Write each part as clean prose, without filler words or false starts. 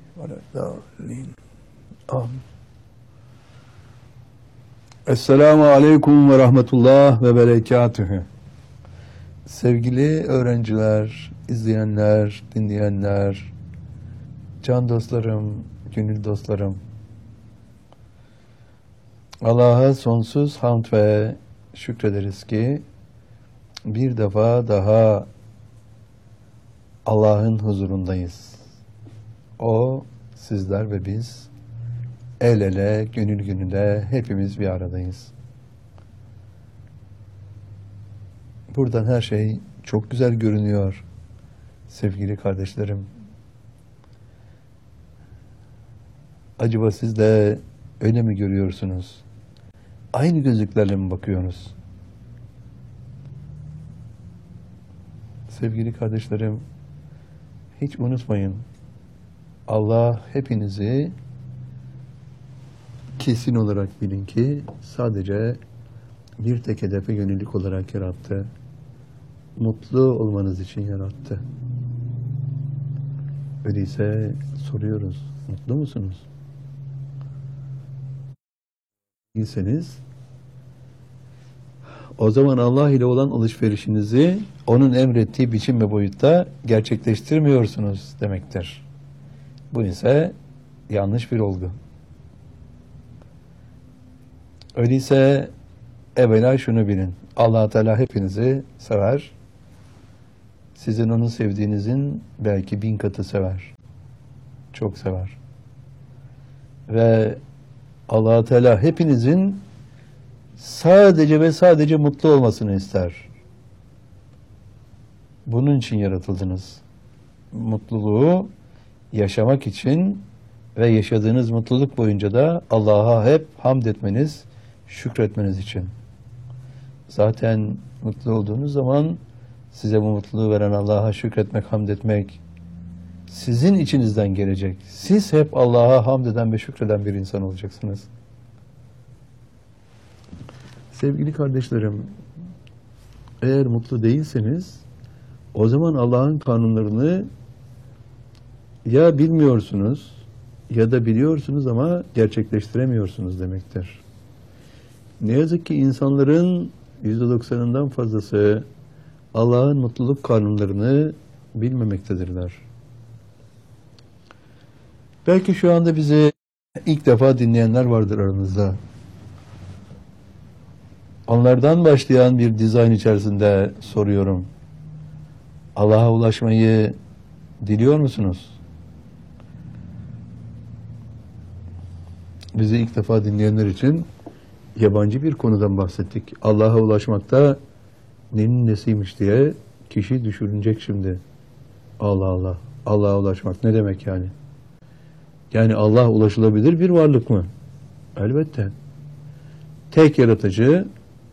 Amin. Esselamu Aleyküm ve Rahmetullah ve Berekatühü. Sevgili öğrenciler, izleyenler, dinleyenler, can dostlarım, gönül dostlarım, Allah'a sonsuz hamd ve şükrederiz ki bir defa daha Allah'ın huzurundayız. O, sizler ve biz el ele, gönül gönüle hepimiz bir aradayız. Buradan her şey çok güzel görünüyor sevgili kardeşlerim. Acaba siz de öyle mi görüyorsunuz? Aynı gözlüklerle mi bakıyorsunuz? Sevgili kardeşlerim, hiç unutmayın, Allah hepinizi kesin olarak bilin ki sadece bir tek hedefe yönelik olarak yarattı. Mutlu olmanız için yarattı. Öyleyse soruyoruz, mutlu musunuz? Değilseniz, o zaman Allah ile olan alışverişinizi onun emrettiği biçim ve boyutta gerçekleştirmiyorsunuz demektir. Bu ise yanlış bir olgu. Öyleyse evvela şunu bilin. Allah Teala hepinizi sever. Sizin onu sevdiğinizin belki 1000 katı sever. Çok sever. Ve Allah Teala hepinizin sadece ve sadece mutlu olmasını ister. Bunun için yaratıldınız. Mutluluğu yaşamak için ve yaşadığınız mutluluk boyunca da Allah'a hep hamd etmeniz, şükretmeniz için. Zaten mutlu olduğunuz zaman size bu mutluluğu veren Allah'a şükretmek, hamd etmek sizin içinizden gelecek. Siz hep Allah'a hamd eden ve şükreden bir insan olacaksınız. Sevgili kardeşlerim, eğer mutlu değilseniz o zaman Allah'ın kanunlarını ya bilmiyorsunuz ya da biliyorsunuz ama gerçekleştiremiyorsunuz demektir. Ne yazık ki insanların %90'ından fazlası Allah'ın mutluluk kanunlarını bilmemektedirler. Belki şu anda bizi ilk defa dinleyenler vardır aramızda. Onlardan başlayan bir dizayn içerisinde soruyorum. Allah'a ulaşmayı diliyor musunuz? Bizi ilk defa dinleyenler için yabancı bir konudan bahsettik. Allah'a ulaşmakta neyin nesiymiş diye kişi düşünecek şimdi. Allah Allah. Allah'a ulaşmak ne demek yani? Yani Allah ulaşılabilir bir varlık mı? Elbette. Tek yaratıcı,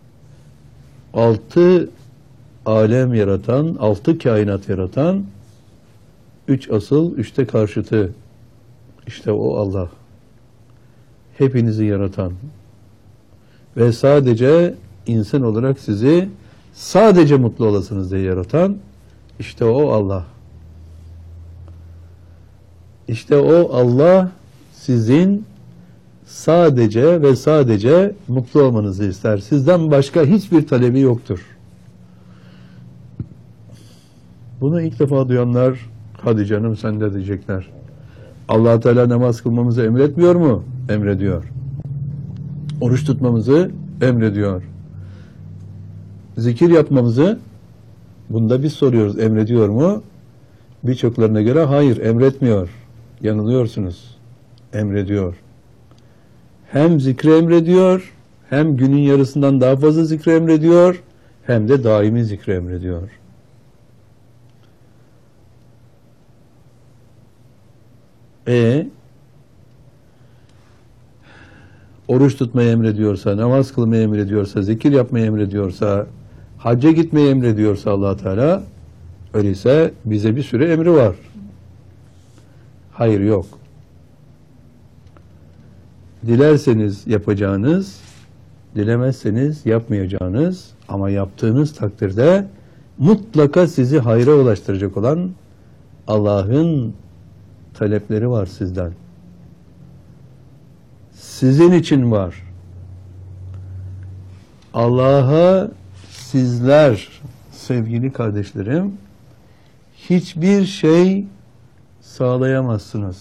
6 alem yaratan, 6 kainat yaratan, 3 asıl, 3 de karşıtı. İşte o Allah. Hepinizi yaratan ve sadece insan olarak sizi sadece mutlu olasınız diye yaratan, işte o Allah. İşte o Allah sizin sadece ve sadece mutlu olmanızı ister. Sizden başka hiçbir talebi yoktur. Bunu ilk defa duyanlar, hadi canım sen de diyecekler. Allah Teala namaz kılmamızı emretmiyor mu? Emrediyor. Oruç tutmamızı emrediyor. Zikir yapmamızı, bunda biz soruyoruz, emrediyor mu? Birçoklarına göre hayır, emretmiyor. Yanılıyorsunuz. Emrediyor. Hem zikri emrediyor, hem günün yarısından daha fazla zikri emrediyor, hem de daimi zikri emrediyor. Oruç tutmayı emrediyorsa, namaz kılmayı emrediyorsa, zikir yapmayı emrediyorsa, hacca gitmeyi emrediyorsa Allah Teala, öyleyse bize bir sürü emri var. Hayır yok. Dilerseniz yapacağınız, dilemezseniz yapmayacağınız ama yaptığınız takdirde mutlaka sizi hayra ulaştıracak olan Allah'ın talepleri var sizden. Sizin için var. Allah'a sizler, sevgili kardeşlerim, hiçbir şey sağlayamazsınız.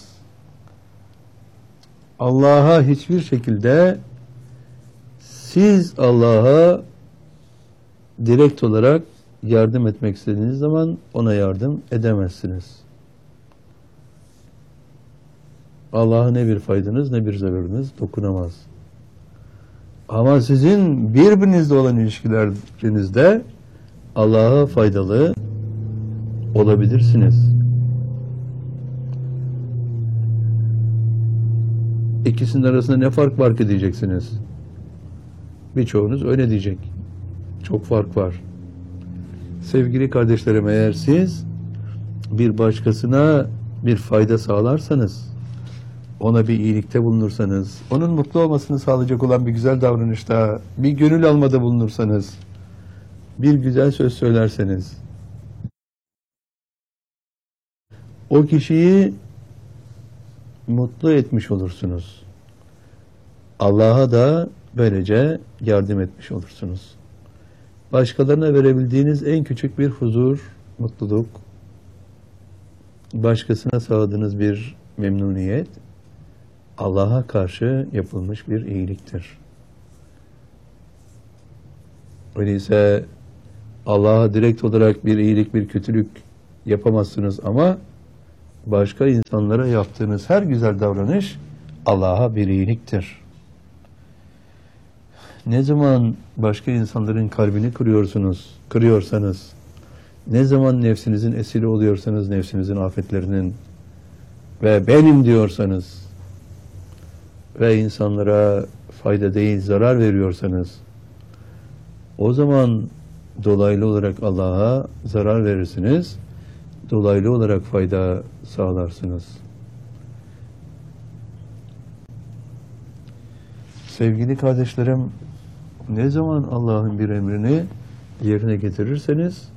Allah'a hiçbir şekilde siz Allah'a direkt olarak yardım etmek istediğiniz zaman ona yardım edemezsiniz. Allah'a ne bir faydanız ne bir zararınız dokunamaz. Ama sizin birbirinizle olan ilişkilerinizde Allah'a faydalı olabilirsiniz. İkisinin arasında ne fark var ki diyeceksiniz. Birçoğunuz öyle diyecek. Çok fark var. Sevgili kardeşlerim, eğer siz bir başkasına bir fayda sağlarsanız, ona bir iyilikte bulunursanız, onun mutlu olmasını sağlayacak olan bir güzel davranışta, bir gönül almada bulunursanız, bir güzel söz söylerseniz, o kişiyi mutlu etmiş olursunuz. Allah'a da böylece yardım etmiş olursunuz. Başkalarına verebildiğiniz en küçük bir huzur, mutluluk, başkasına sağladığınız bir memnuniyet, Allah'a karşı yapılmış bir iyiliktir. Öyleyse Allah'a direkt olarak bir iyilik, bir kötülük yapamazsınız ama başka insanlara yaptığınız her güzel davranış Allah'a bir iyiliktir. Ne zaman başka insanların kalbini kırıyorsanız, ne zaman nefsinizin esiri oluyorsanız, nefsinizin afetlerinin ve benim diyorsanız ve insanlara fayda değil zarar veriyorsanız, o zaman dolaylı olarak Allah'a zarar verirsiniz, dolaylı olarak fayda sağlarsınız. Sevgili kardeşlerim, ne zaman Allah'ın bir emrini yerine getirirseniz,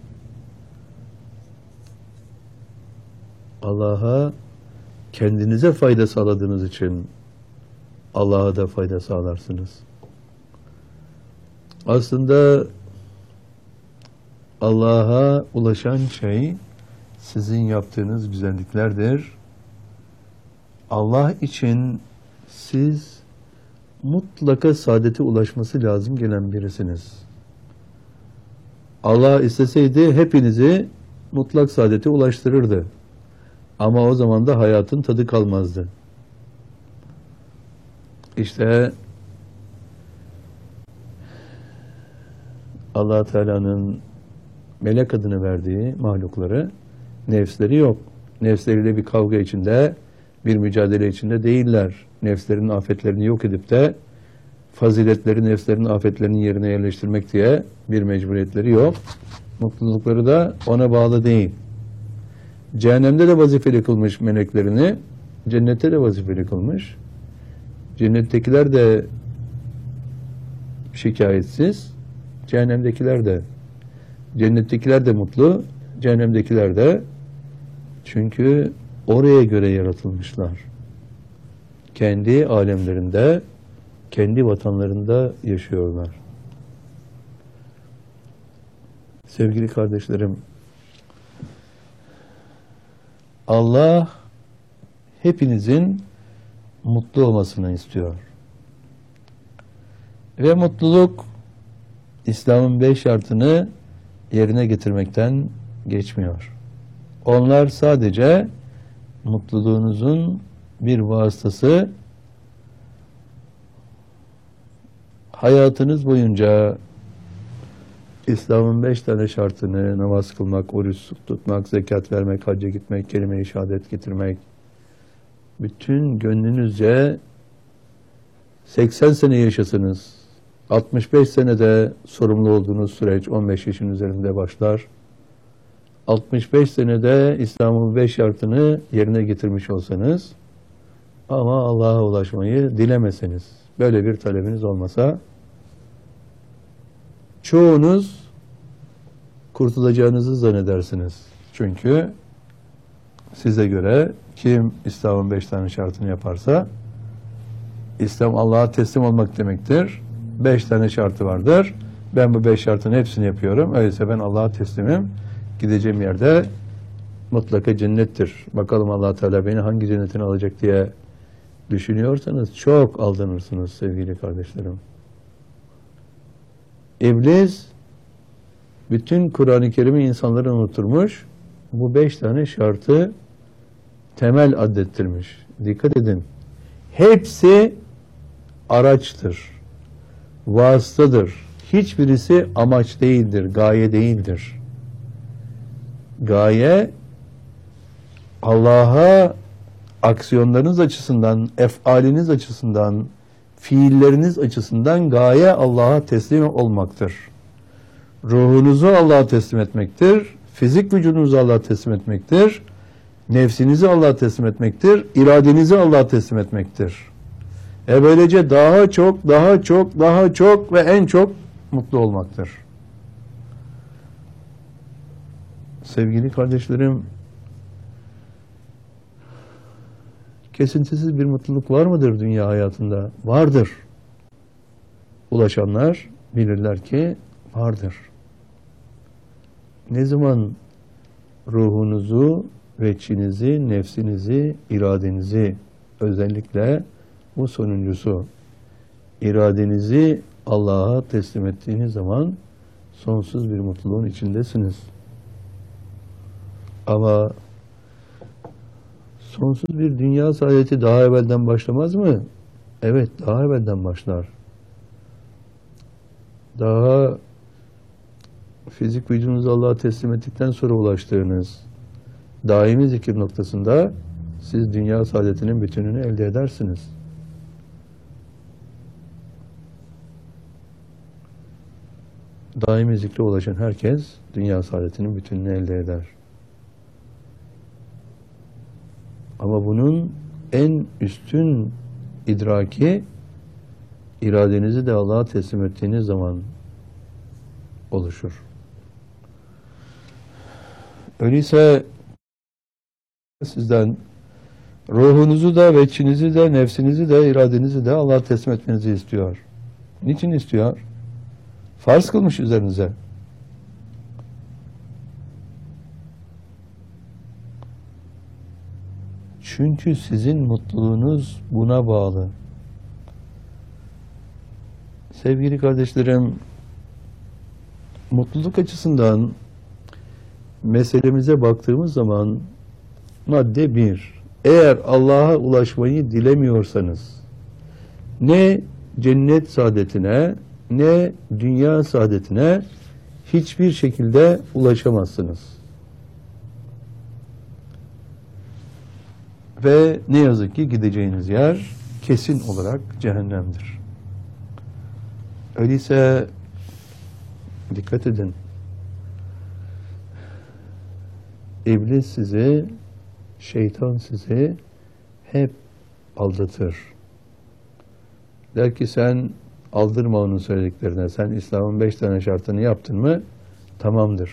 Allah'a kendinize fayda sağladığınız için Allah'a da fayda sağlarsınız. Aslında Allah'a ulaşan şey sizin yaptığınız güzelliklerdir. Allah için siz mutlaka saadete ulaşması lazım gelen birisiniz. Allah isteseydi hepinizi mutlak saadete ulaştırırdı. Ama o zaman da hayatın tadı kalmazdı. İşte Allah Teala'nın melek adını verdiği mahlukları, nefsleri yok. Nefsleriyle bir kavga içinde, bir mücadele içinde değiller. Nefslerin afetlerini yok edip de faziletleri nefslerin afetlerinin yerine yerleştirmek diye bir mecburiyetleri yok. Mutlulukları da ona bağlı değil. Cehennemde de vazifeli kılmış meleklerini, cennette de vazifeli kılmış. Cennettekiler de şikayetsiz, cennettekiler de mutlu, cehennemdekiler de, çünkü oraya göre yaratılmışlar. Kendi alemlerinde, kendi vatanlarında yaşıyorlar. Sevgili kardeşlerim, Allah hepinizin mutlu olmasını istiyor. Ve mutluluk İslam'ın 5 şartını yerine getirmekten geçmiyor. Onlar sadece mutluluğunuzun bir vasıtası. Hayatınız boyunca İslam'ın 5 tane şartını, namaz kılmak, oruç tutmak, zekat vermek, hacca gitmek, kelime-i şehadet getirmek, bütün gönlünüzce 80 sene yaşasınız, 65 senede sorumlu olduğunuz süreç 15 yaşın üzerinde başlar. 65 senede İslam'ın 5 şartını yerine getirmiş olsanız ama Allah'a ulaşmayı dilemeseniz, böyle bir talebiniz olmasa, çoğunuz kurtulacağınızı zannedersiniz. Çünkü size göre kim İslam'ın 5 tane şartını yaparsa, İslam Allah'a teslim olmak demektir. 5 tane şartı vardır. Ben bu 5 şartın hepsini yapıyorum. Öyleyse ben Allah'a teslimim. Gideceğim yerde mutlaka cennettir. Bakalım Allah Teala beni hangi cennetine alacak diye düşünüyorsanız çok aldanırsınız sevgili kardeşlerim. İblis bütün Kur'an-ı Kerim'i insanları unutturmuş. Bu 5 tane şartı temel addettirmiş. Dikkat edin. Hepsi araçtır. Vasıtadır. Hiçbirisi amaç değildir. Gaye değildir. Gaye Allah'a aksiyonlarınız açısından, efaliniz açısından, fiilleriniz açısından gaye Allah'a teslim olmaktır. Ruhunuzu Allah'a teslim etmektir. Fizik vücudunuzu Allah'a teslim etmektir. Nefsinizi Allah'a teslim etmektir. İradenizi Allah'a teslim etmektir. Böylece daha çok, daha çok, daha çok ve en çok mutlu olmaktır. Sevgili kardeşlerim, kesintisiz bir mutluluk var mıdır dünya hayatında? Vardır. Ulaşanlar bilirler ki vardır. Ne zaman ruhunuzu, veçinizi, nefsinizi, iradenizi, özellikle bu sonuncusu, iradenizi Allah'a teslim ettiğiniz zaman sonsuz bir mutluluğun içindesiniz. Ama sonsuz bir dünya saadeti daha evvelden başlamaz mı? Evet, daha evvelden başlar. Daha fizik vücudunuzu Allah'a teslim ettikten sonra ulaştığınız daimi zikir noktasında siz dünya saadetinin bütününü elde edersiniz. Daimi zikre ulaşan herkes dünya saadetinin bütününü elde eder. Ama bunun en üstün idraki iradenizi de Allah'a teslim ettiğiniz zaman oluşur. Öyleyse sizden ruhunuzu da, veçinizi de, nefsinizi de, iradenizi de Allah'a teslim etmenizi istiyor. Niçin istiyor? Farz kılmış üzerinize. Çünkü sizin mutluluğunuz buna bağlı. Sevgili kardeşlerim, mutluluk açısından meselemize baktığımız zaman madde 1. Eğer Allah'a ulaşmayı dilemiyorsanız ne cennet saadetine ne dünya saadetine hiçbir şekilde ulaşamazsınız. Ve ne yazık ki gideceğiniz yer kesin olarak cehennemdir. Öyleyse dikkat edin. İblis sizi, şeytan sizi hep aldatır. Der ki sen aldırma onun söylediklerine. Sen İslam'ın 5 tane şartını yaptın mı? Tamamdır.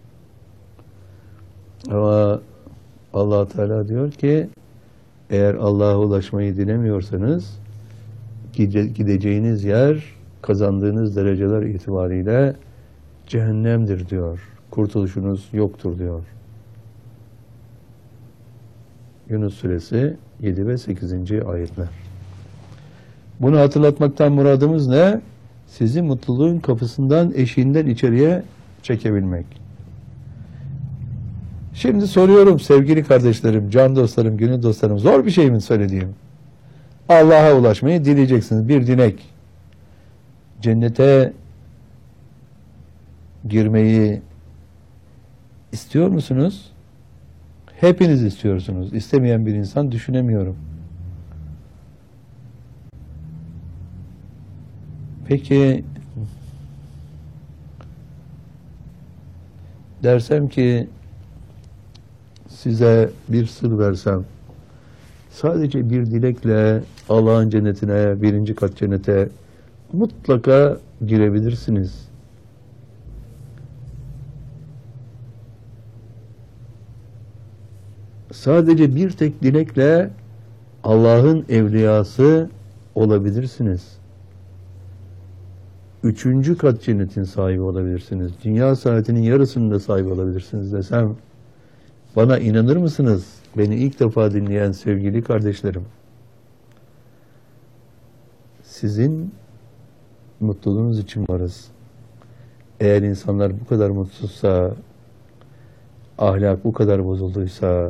Ama Allah Teala diyor ki eğer Allah'a ulaşmayı dilemiyorsanız gideceğiniz yer kazandığınız dereceler itibariyle cehennemdir diyor. Kurtuluşunuz yoktur diyor. Yunus Suresi 7 ve 8. ayetler. Bunu hatırlatmaktan muradımız ne? Sizi mutluluğun kapısından, eşiğinden içeriye çekebilmek. Şimdi soruyorum sevgili kardeşlerim, can dostlarım, gönül dostlarım, zor bir şey mi söylediğim? Allah'a ulaşmayı dileyeceksiniz. Bir dilek. Cennete girmeyi istiyor musunuz? Hepiniz istiyorsunuz. İstemeyen bir insan düşünemiyorum. Peki dersem ki size bir sır versem, sadece bir dilekle Allah'ın cennetine, 1. kat cennete mutlaka girebilirsiniz. sadece bir tek dilekle Allah'ın evliyası olabilirsiniz. 3. kat cennetin sahibi olabilirsiniz. Dünya saadetinin yarısının da sahibi olabilirsiniz desem, bana inanır mısınız? Beni ilk defa dinleyen sevgili kardeşlerim. Sizin mutluluğunuz için varız. Eğer insanlar bu kadar mutsuzsa, ahlak bu kadar bozulduysa,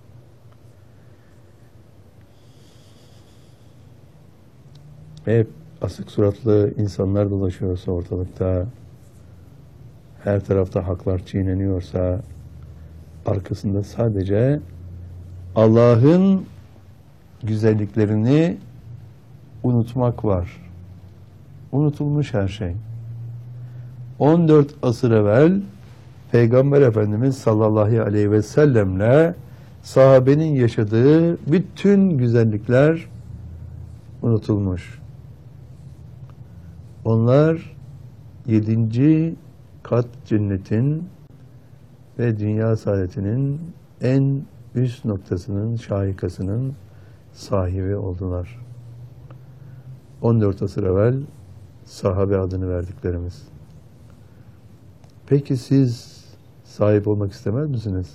hep asık suratlı insanlar dolaşıyorsa ortalıkta, her tarafta haklar çiğneniyorsa, arkasında sadece Allah'ın güzelliklerini unutmak var. Unutulmuş her şey. 14 asır evvel Peygamber Efendimiz sallallahu aleyhi ve sellemle sahabenin yaşadığı bütün güzellikler unutulmuş. Onlar 7. kat cennetin ve dünya saadetinin en üst noktasının, şahikasının sahibi oldular. 14 asır evvel sahabe adını verdiklerimiz. Peki siz sahip olmak istemez misiniz?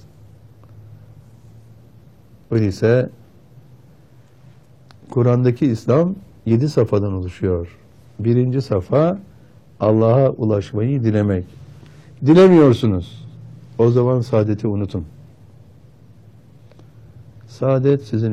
Öyleyse Kur'an'daki İslam 7 safhadan oluşuyor. 1. safa Allah'a ulaşmayı dilemek. Dilemiyorsunuz. O zaman saadeti unutun. Saadet sizin